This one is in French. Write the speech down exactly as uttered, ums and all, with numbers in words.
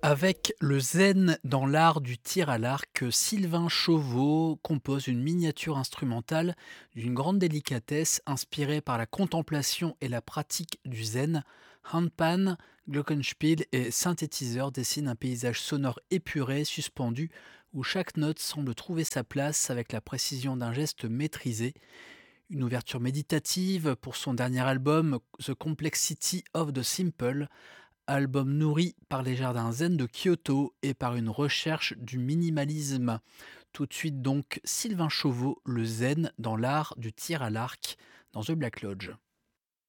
Avec le zen dans l'art du tir à l'arc, Sylvain Chauveau compose une miniature instrumentale d'une grande délicatesse inspirée par la contemplation et la pratique du zen. Handpan, glockenspiel et synthétiseur dessinent un paysage sonore épuré, suspendu, où chaque note semble trouver sa place avec la précision d'un geste maîtrisé. Une ouverture méditative pour son dernier album, The Complexity of the Simple, album nourri par les jardins zen de Kyoto et par une recherche du minimalisme. Tout de suite donc Sylvain Chauveau, le zen dans l'art du tir à l'arc dans The Black Lodge.